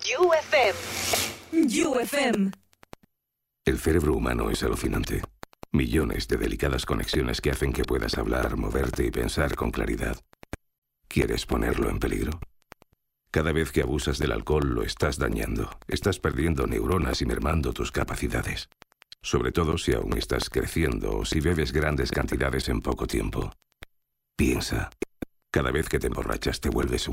UFM. El cerebro humano es alucinante. Millones de delicadas conexiones que hacen que puedas hablar, moverte y pensar con claridad. ¿Quieres ponerlo en peligro? Cada vez que abusas del alcohol lo estás dañando. Estás perdiendo neuronas y mermando tus capacidades. Sobre todo si aún estás creciendo o si bebes grandes cantidades en poco tiempo. Piensa, cada vez que te emborrachas te vuelves